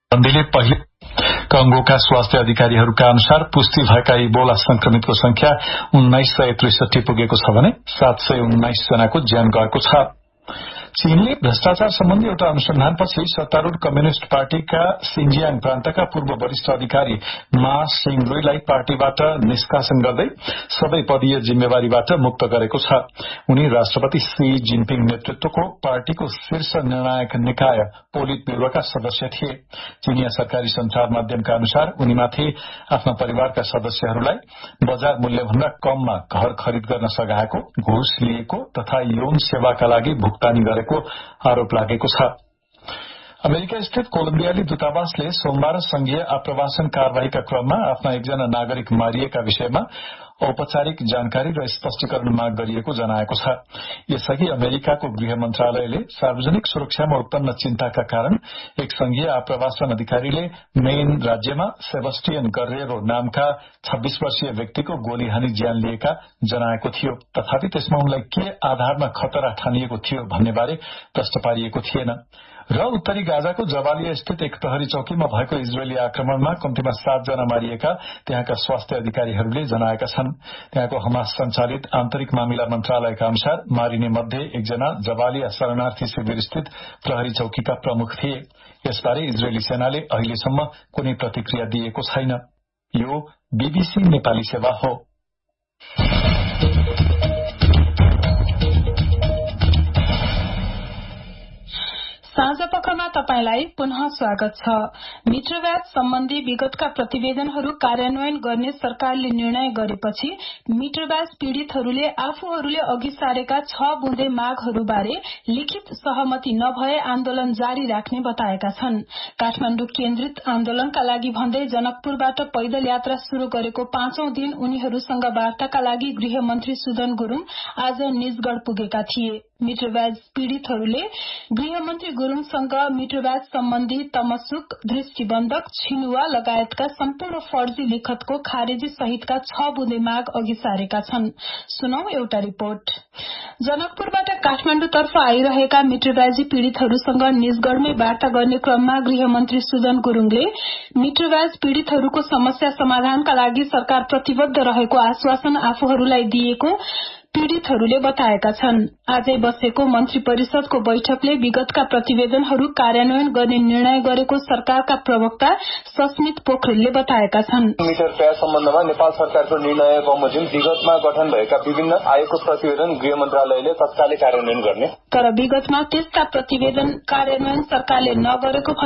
बन्दीले पहिले कंगोका स्वास्थ्य अधिकारीहरूका अनुसार पुष्टि भएका इबोला संक्रमितको संख्या 1963 पुगेको छ भने 719 जनाको ज्यान गएको छ। चीनले भ्रष्टाचार सम्बन्धी एउटा अनुसन्धानपछि सत्तारूढ़ कम्युनिष्ट पार्टीका सिन्जियाङ प्रान्तका पूर्व वरिष्ठ अधिकारी मा सिङलुईलाई पार्टीबाट निष्कासन गर्दै सबै पदीय जिम्मेवारीबाट मुक्त गरेको छ। उनी राष्ट्रपति सी जिनपिङ नेतृत्वको पार्टीको शीर्ष निर्णायक निकाय पोलिट ब्यूरोका सदस्य थिए। चीनिया सरकारी संचार माध्यमका अनुसार उनीमाथि आफ्ना परिवारका सदस्यहरूलाई बजार मूल्यभन्दा कममा घर खरिद गर्न सघाएको, घुस लिएको तथा यौन सेवाका लागि भुक्तानी गरेको आरोप लागेको छ। अमेरिका स्थित कोलम्बियाली दूतावासले सोमबार संघीय आप्रवासन कार्यवाहीका क्रममा आफ्ना एकजना नागरिक मारिएका विषयमा औपचारिक जानकारी र स्पष्टीकरण माग गरिएको जनाएको छ। यसअघि अमेरिकाको गृह मन्त्रालयले सार्वजनिक सुरक्षामा उत्पन्न चिन्ताका कारण एक संघीय आप्रवासन अधिकारीले मेन राज्यमा सेबस्टियन गरेरो नामका 26 वर्षीय व्यक्तिको गोली हानी ज्यान लिएका जनाएको थियो। तथापि त्यसमा उनलाई के आधारमा खतरा ठानिएको थियो भन्नेबारे प्रश्न पारिएको थिएन। र उत्तरी गाजाको जबालिया स्थित एक प्रहरी चौकीमा भएको इजरायली आक्रमणमा कम्तीमा 7 जना मारिएका त्यहाँका स्वास्थ्य अधिकारीहरूले जनाएका छन्। त्यहाँको हमास संचालित आन्तरिक मामिला मन्त्रालयका अनुसार मारिने मध्ये एकजना जबालिया शरणार्थी शिविर स्थित प्रहरी चौकीका प्रमुख थिए। यसबारे इजरायली सेनाले अहिलेसम्म कुनै प्रतिक्रिया दिएको छैन। यो बीबीसी नेपाली सेवा हो। साँझपखमा तपाईलाई पुनः स्वागत छ। मित्रवाद सम्बन्धी विगतका प्रतिवेदनहरू कार्यान्वयन गर्ने सरकारले निर्णय गरेपछि मित्रवाद पीड़ितहरूले आफूहरूले अघि सारेका 6 बुँदे मागहरूबारे लिखित सहमति नभए आन्दोलन जारी राख्ने बताएका छन्। काठमाण्डु केन्द्रित आन्दोलनका लागि भन्दै जनकपुरबाट पैदल यात्रा शुरू गरेको 5औं दिन उनीहरूसँग वार्ताका लागि गृहमन्त्री सुदन गुरूङ आज निजगढ़ पुगेका थिए। मित्रवाद पीड़ितहरूले गृहमन्त्री गुरूङसँग मित्रवाद सम्बन्धी तमसुक, दृष्टिबन्धक, छिनुवा लगायतका सम्पूर्ण फर्जी लिखतको खारेजी सहितका 6 बुँदे माग अघि सारेका छन्। सुनौ एउटा रिपोर्ट। जनकपुरबाट काठमाण्डुतर्फ आइरहेका मित्रवादी पीड़ितहरूसँग निजगढ़मै वार्ता गर्ने क्रममा गृहमन्त्री सुदन गुरूङले मित्रवाद पीड़ितहरूको समस्या समाधानका लागि सरकार प्रतिबद्ध रहेको आश्वासन आफूहरूलाई दिएको पीड़ितहरूले बताएका छन्। आजै बसेको मन्त्री परिषदको बैठकले विगतका प्रतिवेदनहरू कार्यान्वयन गर्ने निर्णय गरेको सरकारका प्रवक्ता सस्मित पोखरेलले बताएका छन्। मिटर प्याज सम्बन्धमा नेपाल सरकारको निर्णय बमोजिम विगतमा गठन भएका विभिन्न आएको प्रतिवेदन गृह मन्त्रालयले तत्कालै कार्यान्वयन गर्ने, तर विगतमा त्यस्ता प्रतिवेदन कार्यान्वयन सरकारले नगरेको